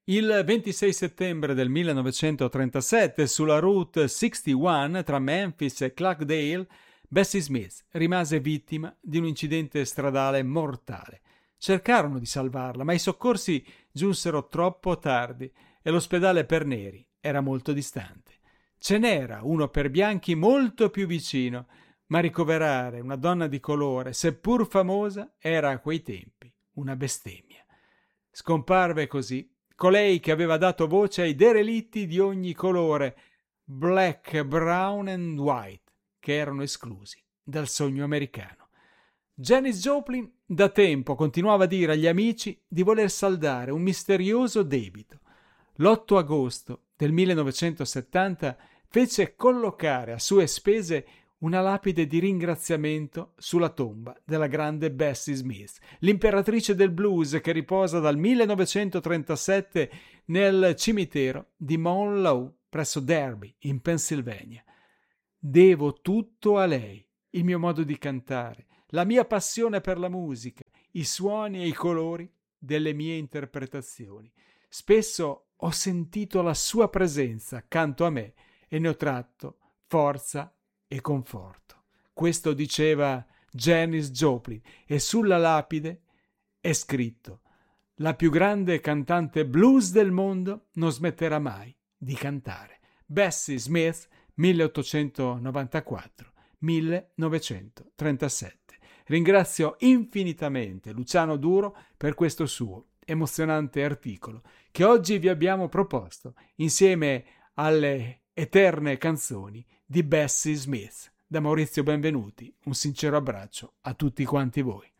Il 26 settembre del 1937, sulla Route 61 tra Memphis e Clarkdale, Bessie Smith rimase vittima di un incidente stradale mortale. Cercarono di salvarla, ma i soccorsi giunsero troppo tardi e l'ospedale per neri era molto distante. Ce n'era uno per bianchi molto più vicino, ma ricoverare una donna di colore, seppur famosa, era a quei tempi una bestemmia. Scomparve così colei che aveva dato voce ai derelitti di ogni colore, black, brown and white, che erano esclusi dal sogno americano. Janis Joplin da tempo continuava a dire agli amici di voler saldare un misterioso debito. L'8 agosto del 1970 fece collocare a sue spese una lapide di ringraziamento sulla tomba della grande Bessie Smith, l'imperatrice del blues che riposa dal 1937 nel cimitero di Mount Lawn presso Derby, in Pennsylvania. Devo tutto a lei, il mio modo di cantare, la mia passione per la musica, i suoni e i colori delle mie interpretazioni. Spesso ho sentito la sua presenza accanto a me e ne ho tratto forza e conforto. Questo diceva Janis Joplin e sulla lapide è scritto: la più grande cantante blues del mondo non smetterà mai di cantare. Bessie Smith, 1894-1937. Ringrazio infinitamente Luciano Duro per questo suo emozionante articolo che oggi vi abbiamo proposto insieme alle eterne canzoni di Bessie Smith. Da Maurizio Benvenuti, un sincero abbraccio a tutti quanti voi.